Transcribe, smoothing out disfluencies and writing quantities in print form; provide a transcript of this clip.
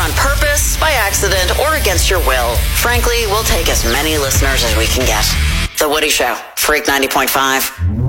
on purpose, by accident, or against your will. Frankly, we'll take as many listeners as we can get. The Woody Show, Freak 90.5.